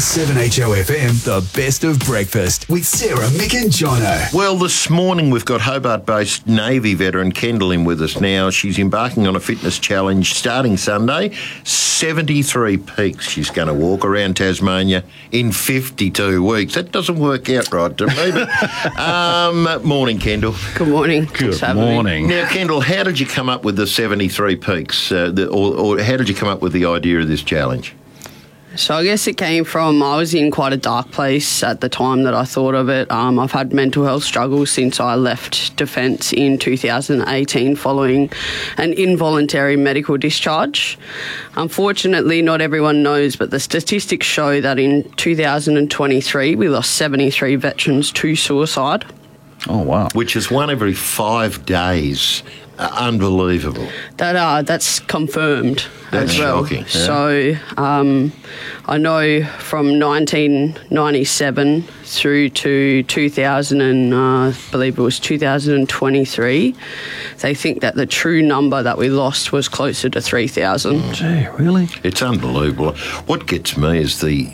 7HOFM, the best of breakfast with Sarah, Mick and Jono. Well, this morning we've got Hobart-based Navy veteran Kendall in with us now. She's embarking on a fitness challenge starting Sunday. 73 peaks she's going to walk around Tasmania in 52 weeks. That doesn't work out right to me. But, morning, Kendall. Good morning. Good morning. Now, Kendall, how did you come up with the 73 peaks, or how did you come up with the idea of this challenge? So I guess it came from, I was in quite a dark place at the time that I thought of it. I've had mental health struggles since I left Defence in 2018 following an involuntary medical discharge. Unfortunately, not everyone knows, but the statistics show that in 2023 we lost 73 veterans to suicide. Oh, wow. Which is one every 5 days. Unbelievable. That's confirmed. That's as well. Shocking. Yeah. So I know from 1997 through to 2023, they think that the true number that we lost was closer to 3,000. Gee, really? It's unbelievable. What gets me is the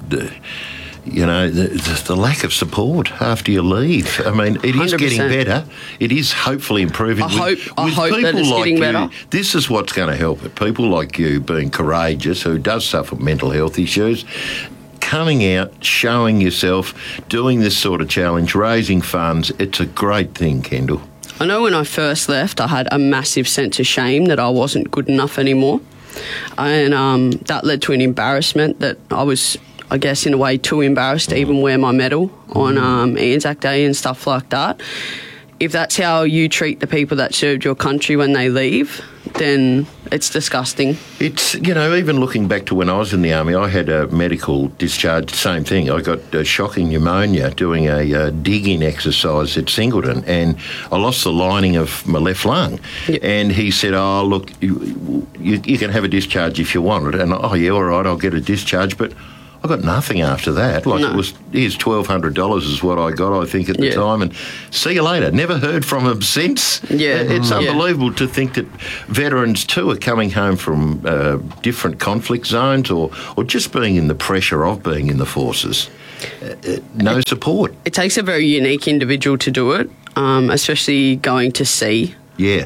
lack of support after you leave. I mean, it is 100%. getting better. It is hopefully improving. I hope that it's like getting you, better. This is what's going to help it. People like you being courageous, who does suffer mental health issues, coming out, showing yourself, doing this sort of challenge, raising funds. It's a great thing, Kendall. I know when I first left, I had a massive sense of shame that I wasn't good enough anymore. And that led to an embarrassment that I was, I guess, in a way, too embarrassed to even wear my medal on Anzac Day and stuff like that. If that's how you treat the people that served your country when they leave, then it's disgusting. It's, even looking back to when I was in the Army, I had a medical discharge, same thing. I got shocking pneumonia doing a digging exercise at Singleton, and I lost the lining of my left lung. Yep. And he said, oh, look, you can have a discharge if you want it. And, oh, yeah, all right, I'll get a discharge, but I got nothing after that. No. It was, here's $1,200 is what I got, I think, at the time. And see you later. Never heard from him since. Yeah. It's unbelievable to think that veterans too are coming home from different conflict zones or just being in the pressure of being in the forces. No support. It takes a very unique individual to do it, especially going to sea. Yeah.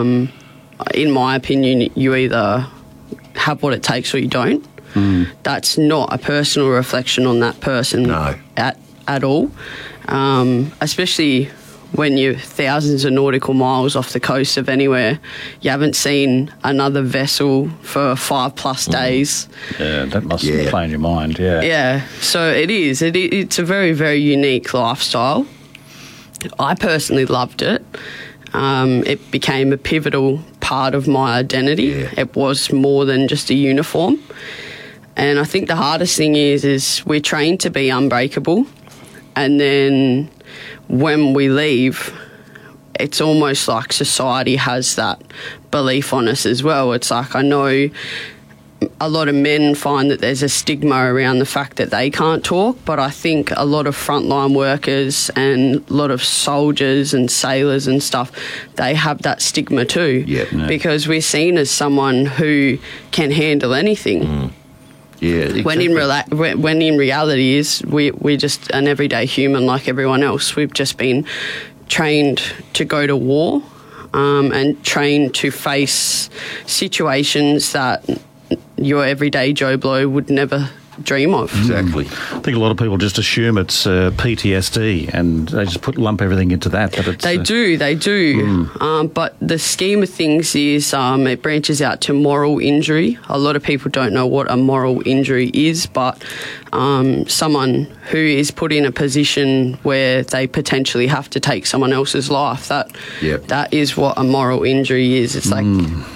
In my opinion, you either have what it takes or you don't. That's not a personal reflection on that person at all, especially when you're thousands of nautical miles off the coast of anywhere. You haven't seen another vessel for 5+ days. Yeah, that must play in your mind, yeah. Yeah, so it is. It's a very, very unique lifestyle. I personally loved it. It became a pivotal part of my identity. Yeah. It was more than just a uniform. And I think the hardest thing is we're trained to be unbreakable. And then when we leave, it's almost like society has that belief on us as well. It's like, I know a lot of men find that there's a stigma around the fact that they can't talk, but I think a lot of frontline workers and a lot of soldiers and sailors and stuff, they have that stigma too. Yeah. Because we're seen as someone who can handle anything. Yeah, exactly. When in reality is we're just an everyday human like everyone else. We've just been trained to go to war and trained to face situations that your everyday Joe Blow would never dream of. Exactly. I think a lot of people just assume it's PTSD and they just lump everything into that. But it's, They do. But the scheme of things is it branches out to moral injury. A lot of people don't know what a moral injury is, but someone who is put in a position where they potentially have to take someone else's life, that is what a moral injury is. It's like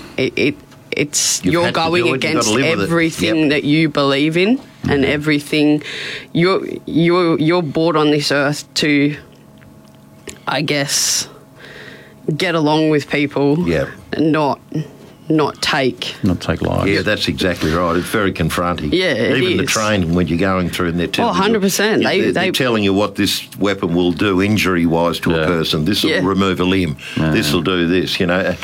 it's you're going against everything that you believe in and everything. You're brought on this earth to, I guess, get along with people, not take. Not take lives. Yeah, that's exactly right. It's very confronting. Yeah, it Even the is. training when you're going through and they're telling 100%. you, they're telling you what this weapon will do injury-wise to a person. This will remove a limb. This will do this.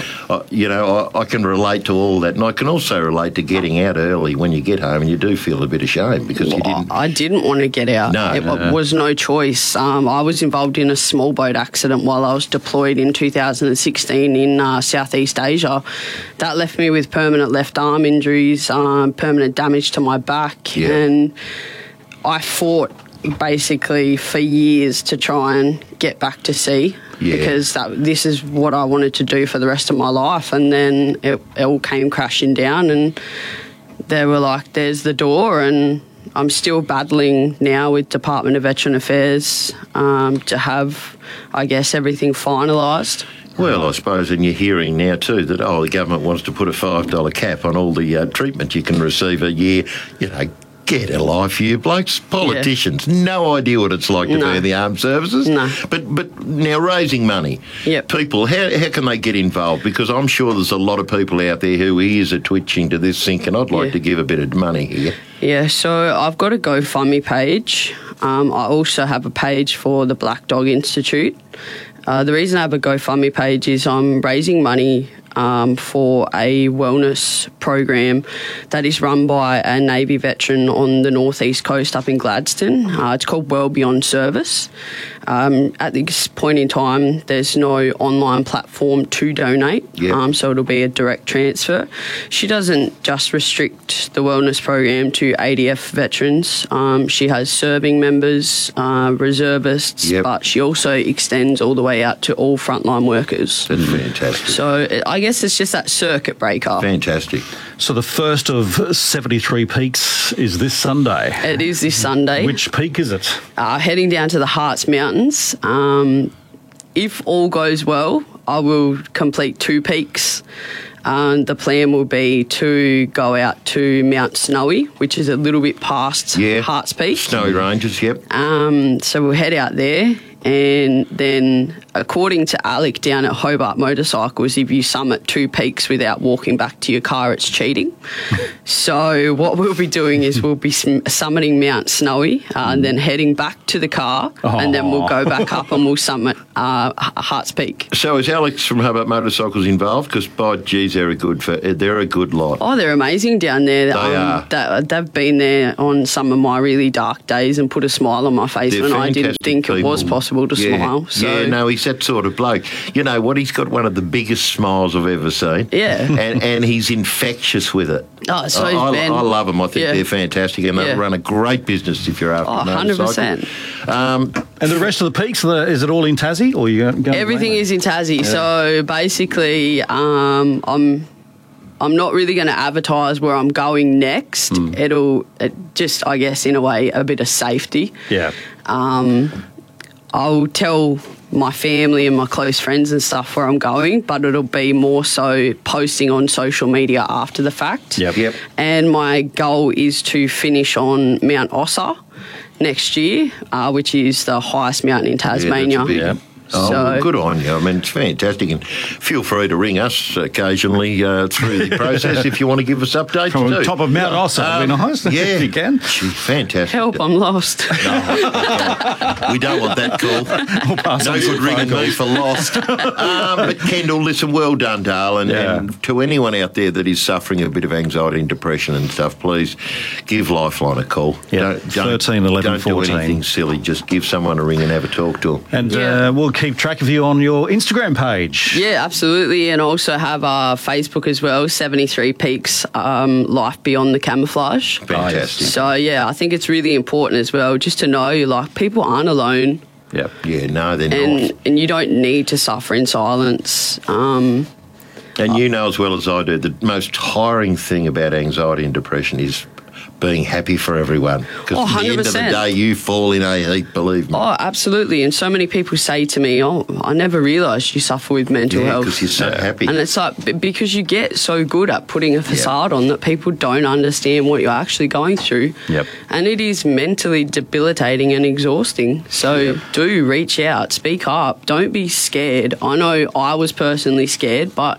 I can relate to all that, and I can also relate to getting out early when you get home and you do feel a bit ashamed because you didn't. I didn't want to get out. No. It was no choice. I was involved in a small boat accident while I was deployed in 2016 in Southeast Asia. That left me with permanent left arm injuries, permanent damage to my back, and I fought basically for years to try and get back to sea because this is what I wanted to do for the rest of my life. And then it all came crashing down, and they were like, there's the door. And I'm still battling now with Department of Veteran Affairs to have, I guess, everything finalised. Well, I suppose, and you're hearing now too that, the government wants to put a $5 cap on all the treatment you can receive a year. Get a life, you blokes. Politicians, no idea what it's like to be in the armed services. No. But now raising money. Yep. People, how can they get involved? Because I'm sure there's a lot of people out there who ears are twitching to this thinking, I'd like to give a bit of money here. Yeah, so I've got a GoFundMe page. I also have a page for the Black Dog Institute. The reason I have a GoFundMe page is I'm raising money for a wellness program that is run by a Navy veteran on the northeast coast up in Gladstone. It's called Well Beyond Service. At this point in time, there's no online platform to donate, so it'll be a direct transfer. She doesn't just restrict the wellness program to ADF veterans. She has serving members, reservists, but she also extends all the way out to all frontline workers. That's fantastic. So I guess it's just that circuit breaker. Fantastic. So the first of 73 peaks is this Sunday. It is this Sunday. Which peak is it? Heading down to the Harts Mountains. If all goes well, I will complete 2 peaks. The plan will be to go out to Mount Snowy, which is a little bit past Harts Peak. Snowy Ranges, So we'll head out there. And then, according to Alec down at Hobart Motorcycles, if you summit 2 peaks without walking back to your car, it's cheating. So what we'll be doing is we'll be summiting Mount Snowy and then heading back to the car, and then we'll go back up and we'll summit Harts Peak. So is Alex from Hobart Motorcycles involved? Because, by geez, they're a good lot. Oh, they're amazing down there. They are. They've been there on some of my really dark days and put a smile on my face when I didn't think it was possible to smile. So. Yeah, no, he's that sort of bloke. You know what? He's got one of the biggest smiles I've ever seen. Yeah. And he's infectious with it. Oh, so I Ben. love them. I think they're fantastic, and they'll run a great business if you're after 100%. And the rest of the peaks, is it all in Tassie, or you going? Everything is in Tassie. Yeah. So basically, I'm not really going to advertise where I'm going next. It'll just, I guess, in a way, a bit of safety. Yeah. I'll tell my family and my close friends and stuff where I'm going, but it'll be more so posting on social media after the fact. Yep. And my goal is to finish on Mount Ossa next year, which is the highest mountain in Tasmania. Yeah, well, good on you. I mean, it's fantastic. And feel free to ring us occasionally through the process if you want to give us updates. From the top of Mount Ossa, would be nice if you can. Fantastic. Help, I'm lost. We don't want that call. No good ringing me for lost. But Kendall, listen, well done, darling. And to anyone out there that is suffering a bit of anxiety and depression and stuff, please give Lifeline a call. Yeah, 13, 11, 14. Don't do anything silly. Just give someone a ring and have a talk to them. And we'll keep track of you on your Instagram page. Yeah, absolutely. And also have our Facebook as well, 73 Peaks Life Beyond the Camouflage. Fantastic. So, I think it's really important as well just to know, like, people aren't alone. Yep. Yeah, no, they're not. And you don't need to suffer in silence. And you know as well as I do, the most tiring thing about anxiety and depression is being happy for everyone. Because at the end of the day, you fall in a heap, believe me. Oh, absolutely. And so many people say to me, I never realised you suffer with mental health. because you're so happy. And it's like, because you get so good at putting a facade on that people don't understand what you're actually going through. Yep. And it is mentally debilitating and exhausting. So do reach out, speak up, don't be scared. I know I was personally scared, but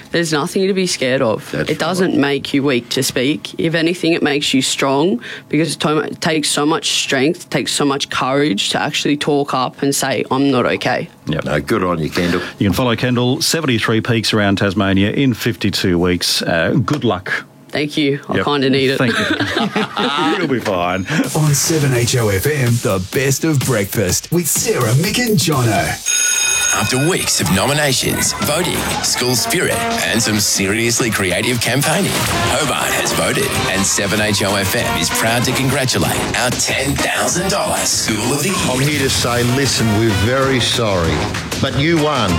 There's nothing to be scared of. That's it doesn't make you weak to speak. If anything, it makes you strong, because it takes so much strength, it takes so much courage to actually talk up and say, I'm not okay. Yep. No, good on you, Kendall. You can follow Kendall, 73 peaks around Tasmania in 52 weeks. Good luck. Thank you. I Yep. kind of need it. Thank you. You'll be fine. On 7HOFM, the best of breakfast with Sarah, Mick and Jono. After weeks of nominations, voting, school spirit, and some seriously creative campaigning, Hobart has voted, and 7HOFM is proud to congratulate our $10,000 School of the Year. I'm here to say, listen, we're very sorry, but you won.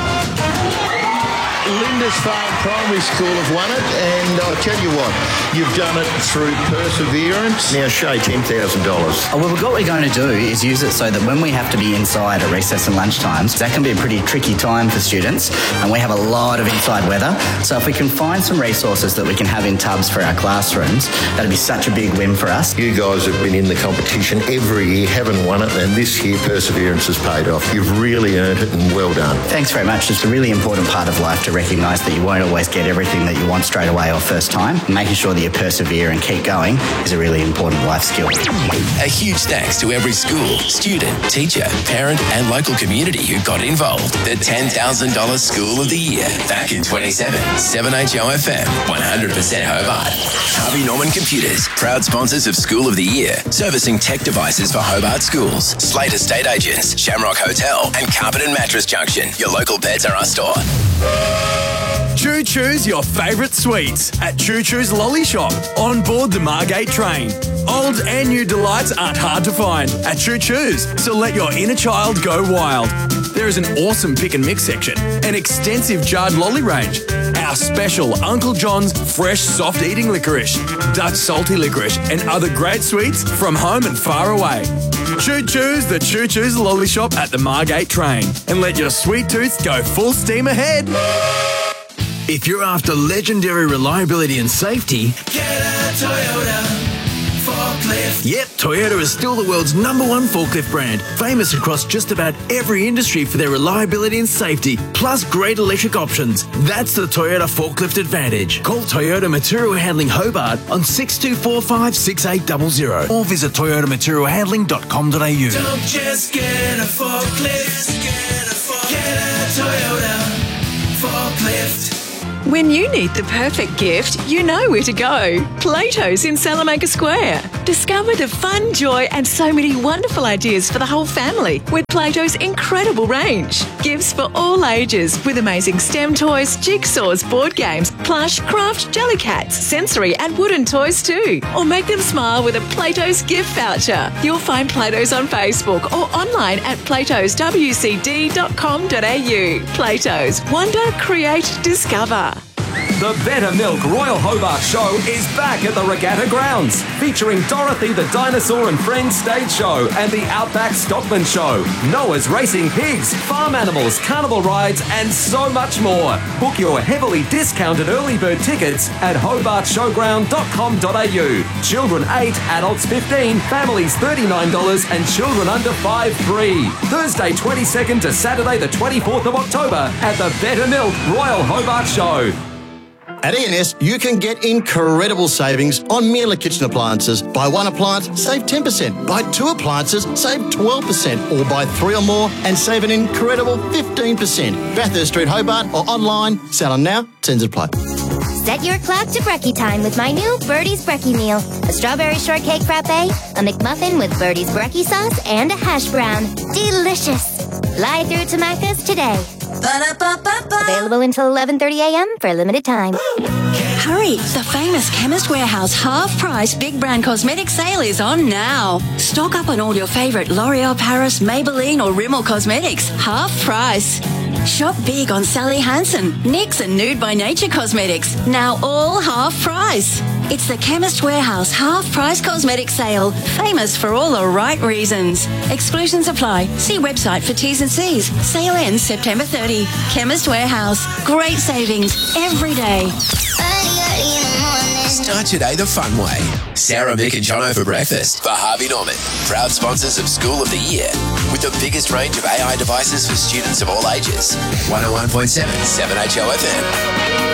Lindisfarne Primary School have won it, and I'll tell you what, you've done it through perseverance. Now, Shay, $10,000. Well, what we're going to do is use it so that when we have to be inside at recess and lunch times, that can be a pretty tricky time for students, and we have a lot of inside weather. So if we can find some resources that we can have in tubs for our classrooms, that'd be such a big win for us. You guys have been in the competition every year, haven't won it, and this year perseverance has paid off. You've really earned it, and well done. Thanks very much. It's a really important part of life to recognise that you won't always get everything that you want straight away or first time. Making sure that you persevere and keep going is a really important life skill. A huge thanks to every school, student, teacher, parent, and local community who got involved. The $10,000 School of the Year. Back in 27, 7HOFM, 100% Hobart. Harvey Norman Computers, proud sponsors of School of the Year, servicing tech devices for Hobart schools. Slate Estate Agents, Shamrock Hotel, and Carpet and Mattress Junction, your local Pets R Us store. Choo Choo's your favourite sweets at Choo Choo's Lolly Shop on board the Margate train. Old and new delights aren't hard to find at Choo Choo's, so let your inner child go wild. There is an awesome pick and mix section, an extensive jarred lolly range, our special Uncle John's fresh soft eating licorice, Dutch salty licorice, and other great sweets from home and far away. Choo Choo's, the Choo Choo's Lolly Shop at the Margate train, and let your sweet tooth go full steam ahead. If you're after legendary reliability and safety, get a Toyota forklift. Yep, Toyota is still the world's #1 forklift brand, famous across just about every industry for their reliability and safety, plus great electric options. That's the Toyota Forklift Advantage. Call Toyota Material Handling Hobart on 6245 6800 or visit toyotamaterialhandling.com.au. Don't just get a forklift, get a Toyota forklift. When you need the perfect gift, you know where to go. Plato's in Salamanca Square. Discover the fun, joy and so many wonderful ideas for the whole family with Plato's incredible range. Gifts for all ages with amazing STEM toys, jigsaws, board games, plush, craft, jelly cats, sensory and wooden toys too. Or make them smile with a Plato's gift voucher. You'll find Plato's on Facebook or online at platoswcd.com.au. Plato's. Wonder, create, discover. The Better Milk Royal Hobart Show is back at the Regatta Grounds, featuring Dorothy the Dinosaur and Friends stage show and the Outback Stockman Show, Noah's Racing Pigs, farm animals, carnival rides, and so much more. Book your heavily discounted early bird tickets at hobartshowground.com.au. Children 8, adults 15, families $39, and children under 5 free. Thursday 22nd to Saturday the 24th of October at the Better Milk Royal Hobart Show. At ENS, you can get incredible savings on Miele kitchen appliances. Buy one appliance, save 10%. Buy two appliances, save 12%. Or buy three or more and save an incredible 15%. Bathurst Street, Hobart, or online. Sell them now, tens apply. Set your clock to brekkie time with my new Birdie's Brekkie Meal. A strawberry shortcake frappe, a McMuffin with Birdie's Brekkie sauce, and a hash brown. Delicious. Fly through to Macca's today. Available until 11:30 a.m. for a limited time. Hurry! The famous Chemist Warehouse half-price big brand cosmetic sale is on now. Stock up on all your favourite L'Oreal Paris, Maybelline or Rimmel cosmetics. Half price. Shop big on Sally Hansen, NYX and Nude by Nature cosmetics. Now all half price. It's the Chemist Warehouse half-price cosmetic sale. Famous for all the right reasons. Exclusions apply. See website for T's and C's. Sale ends September 30. Chemist Warehouse. Great savings every day. Start today the fun way. Sarah, Mick and Jono for breakfast. For Harvey Norman, proud sponsors of School of the Year. With the biggest range of AI devices for students of all ages. 101.7 7HOFM.